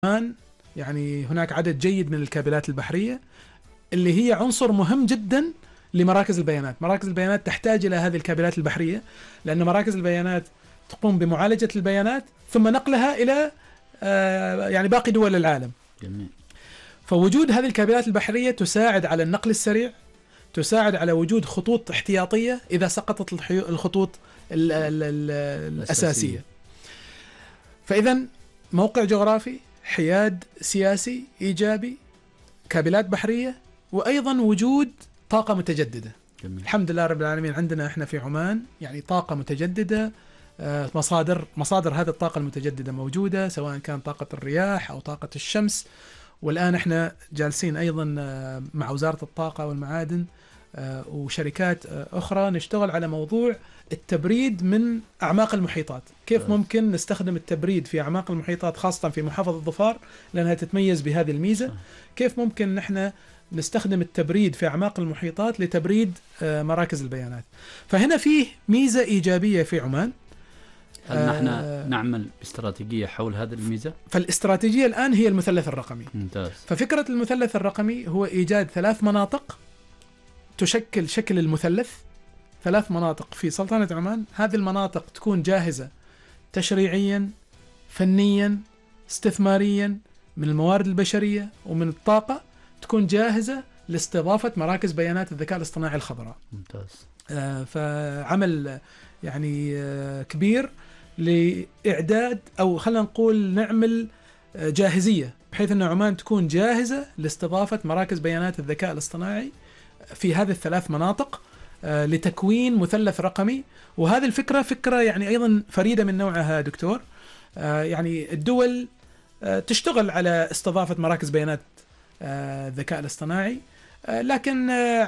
يعني هناك عدد جيد من الكابلات البحرية اللي هي عنصر مهم جدا لمراكز البيانات. مراكز البيانات تحتاج إلى هذه الكابلات البحرية، لأن مراكز البيانات تقوم بمعالجة البيانات ثم نقلها إلى يعني باقي دول العالم. جميل. فوجود هذه الكابلات البحرية تساعد على النقل السريع، تساعد على وجود خطوط احتياطية إذا سقطت الخطوط الأساسية. فإذا موقع جغرافي، حياد سياسي إيجابي، كابلات بحرية، وأيضا وجود طاقة متجددة. جميل. الحمد لله رب العالمين عندنا إحنا في عمان يعني طاقة متجددة، مصادر هذه الطاقة المتجددة موجودة، سواء كان طاقة الرياح أو طاقة الشمس. والآن إحنا جالسين أيضا مع وزارة الطاقة والمعادن وشركات أخرى نشتغل على موضوع التبريد من أعماق المحيطات. كيف ممكن نستخدم التبريد في أعماق المحيطات، خاصة في محافظة ظفار لأنها تتميز بهذه الميزة. كيف ممكن نحن نستخدم التبريد في أعماق المحيطات لتبريد مراكز البيانات. فهنا فيه ميزة إيجابية في عمان. هل نحن نعمل استراتيجية حول هذه الميزة؟ فالاستراتيجية الآن هي المثلث الرقمي. ممتاز. ففكرة المثلث الرقمي هو إيجاد 3 مناطق تشكل شكل المثلث، 3 مناطق في سلطنة عمان. هذه المناطق تكون جاهزة تشريعيا، فنيا، استثماريا، من الموارد البشرية ومن الطاقة، تكون جاهزة لاستضافة مراكز بيانات الذكاء الاصطناعي الخضراء. ممتاز. فعمل يعني كبير لإعداد، أو خلينا نقول نعمل جاهزية بحيث أن عمان تكون جاهزة لاستضافة مراكز بيانات الذكاء الاصطناعي في هذه ال3 مناطق لتكوين مثلث رقمي. وهذه الفكرة فكرة يعني أيضا فريدة من نوعها دكتور. يعني الدول تشتغل على استضافة مراكز بيانات الذكاء الاصطناعي، لكن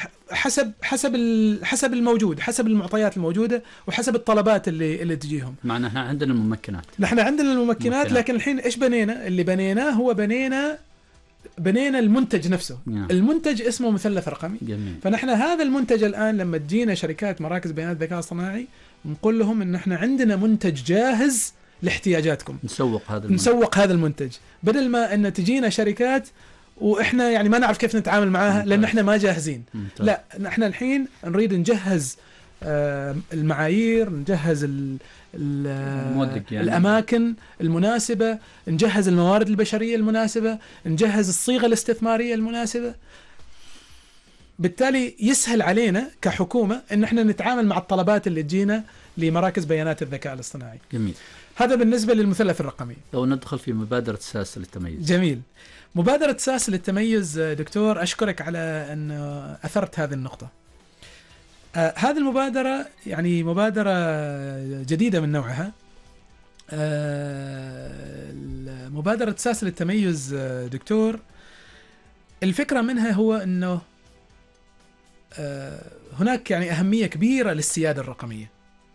حسب الموجود، حسب المعطيات الموجودة وحسب الطلبات اللي تجيهم. معنى احنا عندنا الممكنات. نحن عندنا الممكنات، لكن الحين ايش بنينا؟ اللي بنيناه هو بنينا المنتج نفسه. المنتج اسمه مثلث رقمي. جميل. فنحن هذا المنتج الآن لما تجينا شركات مراكز بيانات الذكاء الاصطناعي نقول لهم ان احنا عندنا منتج جاهز لاحتياجاتكم، نسوق هذا المنتج، بدل ما ان تجينا شركات واحنا يعني ما نعرف كيف نتعامل معاها لان احنا ما جاهزين. لا، احنا الحين نريد نجهز المعايير، نجهز يعني الأماكن المناسبة، نجهز الموارد البشرية المناسبة، نجهز الصيغة الاستثمارية المناسبة. بالتالي يسهل علينا كحكومة ان احنا نتعامل مع الطلبات اللي تجينا لمراكز بيانات الذكاء الاصطناعي. جميل. هذا بالنسبة للمثلث الرقمي. لو ندخل في مبادرة ساس للتميز. جميل. مبادرة ساس للتميز دكتور، أشكرك على أن أثرت هذه النقطة. هذه المبادرة يعني مبادرة جديدة من نوعها. مبادرة ساس للتميز دكتور، الفكرة منها هو أنه هناك يعني أهمية كبيرة للسيادة الرقمية.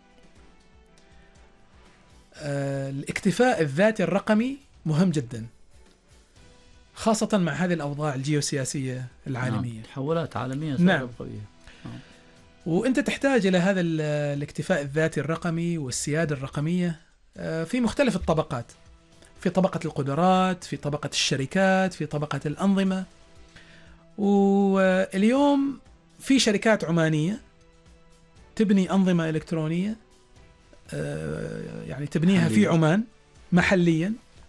الاكتفاء الذاتي الرقمي مهم جدا، خاصة مع هذه الأوضاع الجيوسياسية العالمية. تحولات عالمية. نعم. وأنت تحتاج إلى هذا الاكتفاء الذاتي الرقمي والسيادة الرقمية في مختلف الطبقات، في طبقة القدرات، في طبقة الشركات، في طبقة الأنظمة. واليوم في شركات عمانية تبني أنظمة إلكترونية يعني تبنيها في عمان محليا،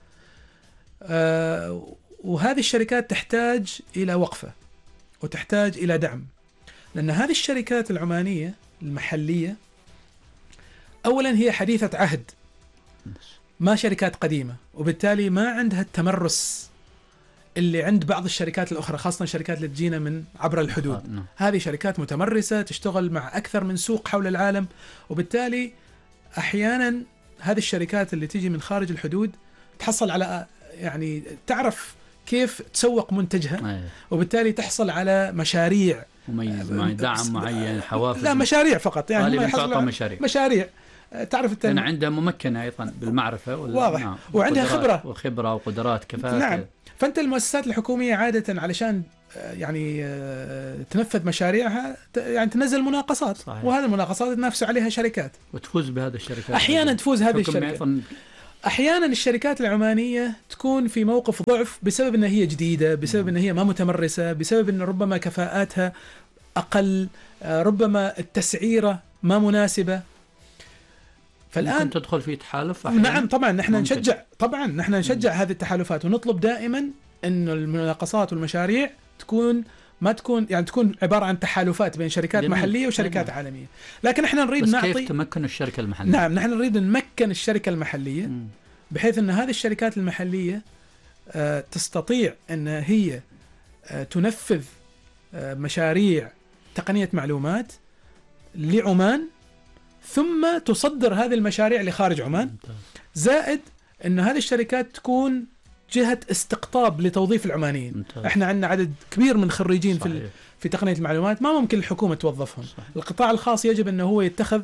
وهذه الشركات تحتاج إلى وقفة وتحتاج إلى دعم، لأن هذه الشركات العمانية المحلية أولا هي حديثة عهد، ما شركات قديمة، وبالتالي ما عندها التمرس اللي عند بعض الشركات الأخرى، خاصة الشركات اللي تجينا من عبر الحدود. هذه شركات متمرسة تشتغل مع أكثر من سوق حول العالم، وبالتالي أحيانا هذه الشركات اللي تيجي من خارج الحدود تحصل على يعني تعرف كيف تسوق منتجها، وبالتالي تحصل على مشاريع مميز مع دعم معين، حوافز. لا، مشاريع فقط، يعني ما يحصل مشاريع تعرف أنا عندها ممكنة أيضا بالمعرفة واضح. نعم. وعندها خبرة وقدرات كفاءة. نعم. فأنت المؤسسات الحكومية عادة علشان يعني تنفذ مشاريعها يعني تنزل مناقصات. صحيح. وهذه المناقصات تنافس عليها شركات وتفوز بهذه الشركات. أحيانا تفوز هذه الشركات، أحيانا الشركات العمانية تكون في موقف ضعف بسبب أنها هي جديدة، بسبب أنها هي ما متمرسة، بسبب أن ربما كفاءاتها أقل، ربما التسعيرة ما مناسبة. فالآن ممكن تدخل في تحالف أحيانا. نعم طبعا نحن نشجع هذه التحالفات، ونطلب دائما أن المناقصات والمشاريع ما تكون يعني تكون عبارة عن تحالفات بين شركات محلية وشركات عالمية. لكن احنا نريد نعطي كيف تمكن الشركة المحلية؟ نعم نحن نريد نمكن الشركة المحلية بحيث أن هذه الشركات المحلية تستطيع أن هي تنفذ مشاريع تقنية معلومات لعمان، ثم تصدر هذه المشاريع لخارج عمان. زائد أن هذه الشركات تكون جهة استقطاب لتوظيف العمانيين. ممتاز. احنا عندنا عدد كبير من خريجين صحيح. في تقنية المعلومات، ما ممكن الحكومة توظفهم. صحيح. القطاع الخاص يجب أنه هو يتخذ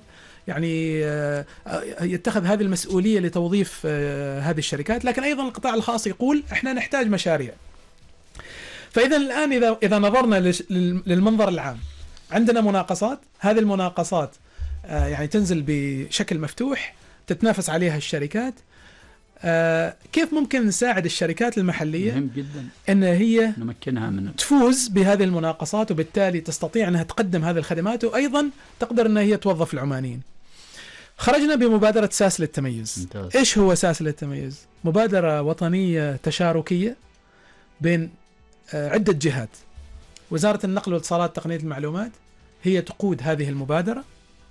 هذه المسؤولية لتوظيف هذه الشركات، لكن أيضا القطاع الخاص يقول احنا نحتاج مشاريع. فإذا الآن إذا نظرنا للمنظر العام، عندنا مناقصات، هذه المناقصات يعني تنزل بشكل مفتوح، تتنافس عليها الشركات. كيف ممكن نساعد الشركات المحلية مهم جدا أن هي نمكنها من تفوز بهذه المناقصات، وبالتالي تستطيع أنها تقدم هذه الخدمات، وأيضا تقدر أنها هي توظف العمانيين. خرجنا بمبادرة ساس للتميز. ممتاز. إيش هو ساس للتميز؟ مبادرة وطنية تشاركية بين عدة جهات. وزارة النقل والاتصالات تقنية المعلومات هي تقود هذه المبادرة.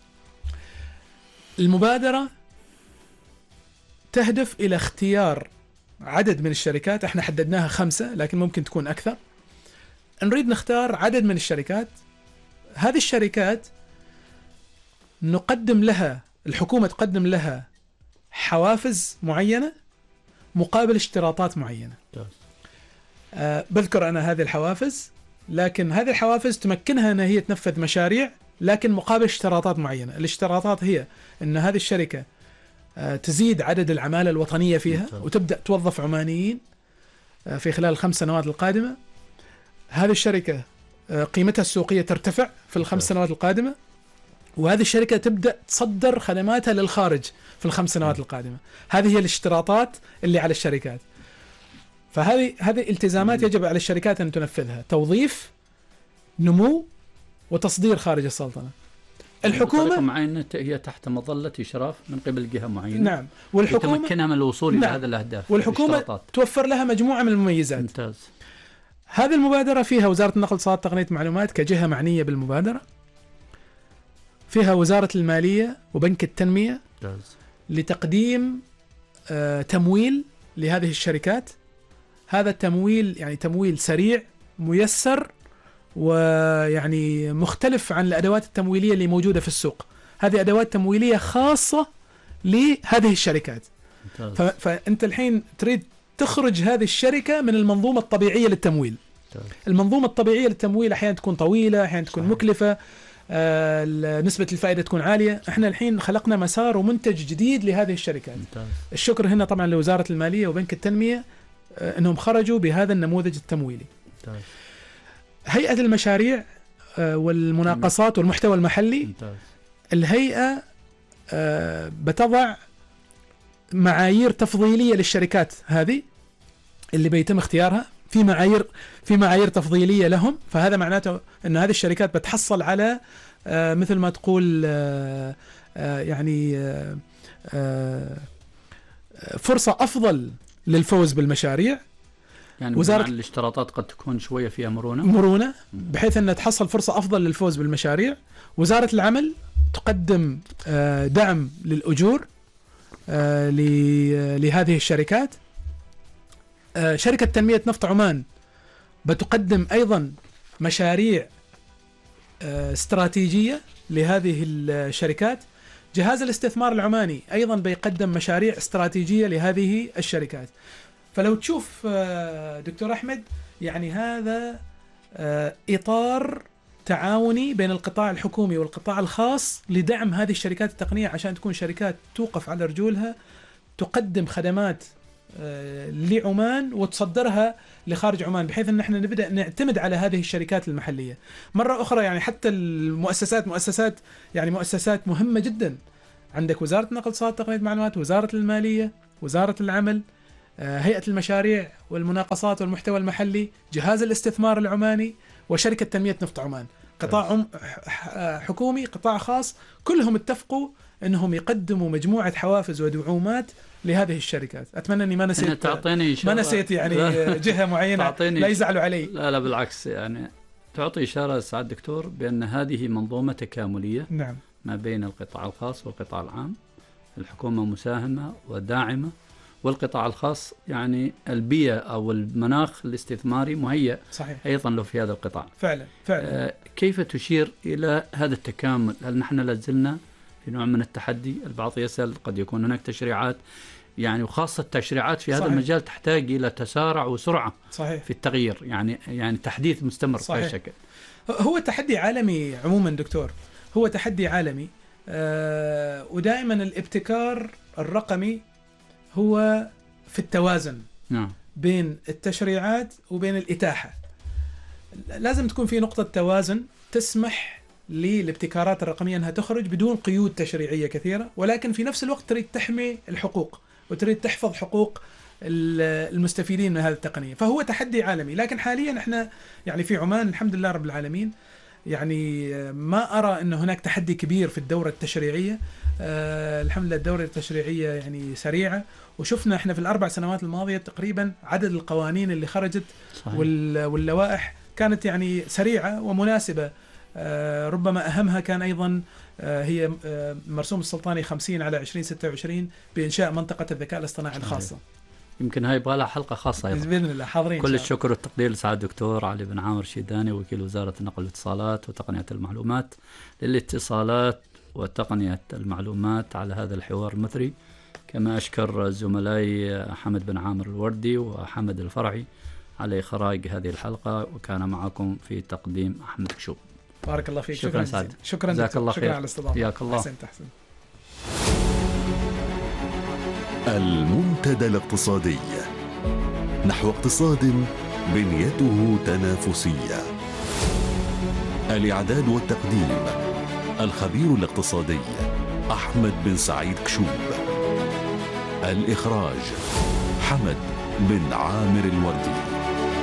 المبادرة تهدف إلى اختيار عدد من الشركات، احنا حددناها 5 لكن ممكن تكون أكثر. نريد نختار عدد من الشركات. هذه الشركات نقدم لها، الحكومة تقدم لها حوافز معينة مقابل اشتراطات معينة. بذكر أنا هذه الحوافز، لكن هذه الحوافز تمكنها أن هي تنفذ مشاريع لكن مقابل اشتراطات معينة. الاشتراطات هي أن هذه الشركة تزيد عدد العمالة الوطنية فيها وتبدأ توظف عمانيين في خلال 5 سنوات القادمة. هذه الشركة قيمتها السوقية ترتفع في ال5 سنوات القادمة، وهذه الشركة تبدأ تصدر خدماتها للخارج في ال5 سنوات القادمة. هذه هي الاشتراطات اللي على الشركات. فهذه التزامات يجب على الشركات أن تنفذها: توظيف، نمو، وتصدير خارج السلطنة. الحكومة معينة هي تحت مظلة إشراف من قبل جهة معينة. نعم. والحكومة تمكنها من الوصول إلى هذه الأهداف. والحكومة توفر لها مجموعة من المميزات. ممتاز. هذه المبادرة فيها وزارة النقل والاتصالات تقنية معلومات كجهة معنية بالمبادرة، فيها وزارة المالية وبنك التنمية ممتاز. لتقديم تمويل لهذه الشركات. هذا التمويل يعني تمويل سريع ميسر، ويعني مختلف عن الأدوات التمويلية اللي موجودة في السوق. هذه أدوات تمويلية خاصة لهذه الشركات. فأنت الحين تريد تخرج هذه الشركة من المنظومة الطبيعية للتمويل. المنظومة الطبيعية للتمويل أحيانا تكون طويلة، أحيانا تكون مكلفة، نسبة الفائدة تكون عالية. احنا الحين خلقنا مسار ومنتج جديد لهذه الشركات. الشكر هنا طبعا لوزارة المالية وبنك التنمية أنهم خرجوا بهذا النموذج التمويلي. هيئة المشاريع والمناقصات والمحتوى المحلي. الهيئة بتضع معايير تفضيلية للشركات هذه اللي بيتم اختيارها، في معايير تفضيلية لهم. فهذا معناته أن هذه الشركات بتحصل على مثل ما تقول يعني فرصة أفضل للفوز بالمشاريع. يعني وزارة الاشتراطات قد تكون شوية فيها مرونة بحيث أن تحصل فرصة أفضل للفوز بالمشاريع. وزارة العمل تقدم دعم للأجور لهذه الشركات. شركة تنمية نفط عمان بتقدم أيضا مشاريع استراتيجية لهذه الشركات. جهاز الاستثمار العماني أيضا بيقدم مشاريع استراتيجية لهذه الشركات. فلو تشوف دكتور أحمد، يعني هذا إطار تعاوني بين القطاع الحكومي والقطاع الخاص لدعم هذه الشركات التقنية عشان تكون شركات توقف على رجولها، تقدم خدمات لعمان وتصدرها لخارج عمان، بحيث ان احنا نبدأ نعتمد على هذه الشركات المحلية مرة أخرى. يعني حتى المؤسسات مهمة جدا. عندك وزارة النقل والاتصالات تقنية معلومات، وزارة المالية، وزارة العمل، هيئة المشاريع والمناقصات والمحتوى المحلي، جهاز الاستثمار العماني، وشركة تنمية نفط عمان. قطاع حكومي، قطاع خاص، كلهم اتفقوا أنهم يقدموا مجموعة حوافز ودعومات لهذه الشركات. أتمنى أني ما نسيت يعني جهة معينة لا يزعلوا علي. لا بالعكس، يعني تعطي إشارة سعادة الدكتور بأن هذه منظومة تكاملية. نعم. ما بين القطاع الخاص والقطاع العام. الحكومة مساهمة وداعمة، والقطاع الخاص يعني البيئة أو المناخ الاستثماري مهيأ صحيح. أيضا له في هذا القطاع. فعلا. كيف تشير إلى هذا التكامل؟ هل نحن لازلنا في نوع من التحدي؟ البعض يسأل قد يكون هناك تشريعات، يعني وخاصة التشريعات في هذا المجال تحتاج إلى تسارع وسرعة صحيح. في التغيير، يعني تحديث مستمر. صحيح. بأي شكل. هو تحدي عالمي عموما دكتور، هو تحدي عالمي. ودائما الابتكار الرقمي هو في التوازن. نعم. بين التشريعات وبين الإتاحة. لازم تكون في نقطة توازن تسمح للابتكارات الرقمية أنها تخرج بدون قيود تشريعية كثيرة، ولكن في نفس الوقت تريد تحمي الحقوق وتريد تحفظ حقوق المستفيدين من هذه التقنية. فهو تحدي عالمي. لكن حاليا احنا يعني في عمان الحمد لله رب العالمين يعني ما أرى أن هناك تحدي كبير في الدورة التشريعية. الحمد لله الدورة التشريعية يعني سريعة، وشفنا احنا في ال4 سنوات الماضية تقريبا عدد القوانين اللي خرجت واللوائح كانت يعني سريعة ومناسبة. ربما أهمها كان أيضا هي مرسوم السلطاني 50 على 2026 بإنشاء منطقة الذكاء الاصطناعي الخاصة. يمكن هاي يبغى لها حلقة خاصة أيضا. بإذن الله حاضرين. كل الشكر والتقدير لسعادة الدكتور علي بن عامر الشيداني، وكيل وزارة النقل والاتصالات وتقنية المعلومات للاتصالات وتقنية المعلومات على هذا الحوار المثري. كما أشكر زملائي حمد بن عامر الوردي وحمد الفرعي على إخراج هذه الحلقة، وكان معكم في تقديم أحمد كشوب. بارك الله فيك. شكرا سعد. شكرا جزاك الله خير. شكرا على الاستضافة. حياك الله. أحسنت. المنتدى الاقتصادي نحو اقتصاد بنيته تنافسية. الإعداد والتقديم الخبير الاقتصادي أحمد بن سعيد كشوب. الإخراج حمد بن عامر الوردي.